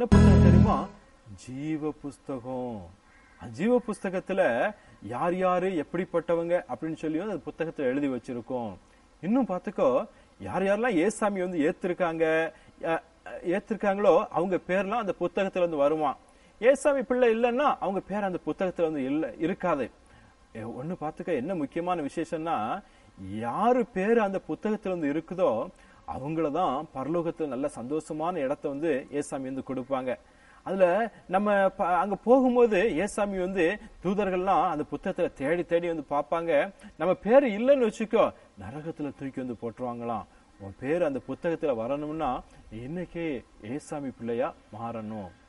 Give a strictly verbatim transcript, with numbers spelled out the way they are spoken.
புத்தகம் தெரியுமா? ஜீவ புஸ்தகம். ஜீவ புஸ்தகத்துல யார் யாரு எப்படிப்பட்டவங்க அப்படின்னு சொல்லி அந்த புத்தகத்துல எழுதி வச்சிருக்கோம். இன்னும் பாத்துக்கோ, யார் யாரெல்லாம் ஏசாமி வந்து ஏத்திருக்காங்க ஏத்திருக்காங்களோ அவங்க பேர்லாம் அந்த புத்தகத்துல வந்து வருவான். ஏசாமி பிள்ளை இல்லைன்னா அவங்க பேர் அந்த புத்தகத்துல வந்து இல்ல இருக்காது. ஒண்ணு பாத்துக்க, என்ன முக்கியமான விசேஷம்னா, யாரு பேரு அந்த புத்தகத்துல வந்து இருக்குதோ அவங்களதான் பரலோகத்துல நல்ல சந்தோஷமான இடத்த வந்து ஏசாமி வந்து கொடுப்பாங்க. அதுல நம்ம அங்க போகும்போது ஏசாமி வந்து தூதர்கள்லாம் அந்த புத்தகத்துல தேடி தேடி வந்து பார்ப்பாங்க. நம்ம பேரு இல்லைன்னு வச்சுக்கோ, நரகத்துல தூக்கி வந்து போட்டுருவாங்களாம். உன் பேரு அந்த புத்தகத்துல வரணும்னா இன்னைக்கே ஏசாமி பிள்ளையா மாறணும்.